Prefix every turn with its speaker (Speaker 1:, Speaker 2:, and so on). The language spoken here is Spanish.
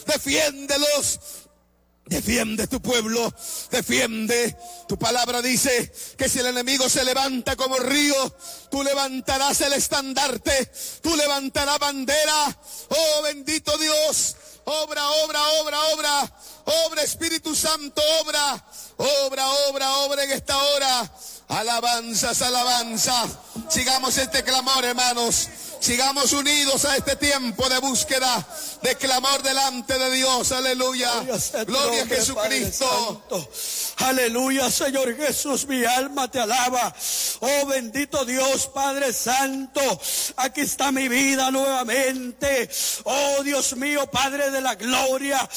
Speaker 1: defiéndelos. Defiende tu pueblo, defiende. Tu palabra dice que si el enemigo se levanta como río, tú levantarás el estandarte, tú levantarás bandera. Oh, bendito Dios, obra, obra, obra, obra, obra, Espíritu Santo, obra, obra, obra, obra en esta hora. Alabanzas, alabanza. Sigamos este clamor, hermanos. Sigamos unidos a este tiempo de búsqueda, de clamor delante de Dios. Aleluya. Gloria a Jesucristo.
Speaker 2: Aleluya, Señor Jesús, mi alma te alaba. Oh, bendito Dios, Padre Santo. Aquí está mi vida nuevamente. Oh, Dios mío, Padre de la gloria.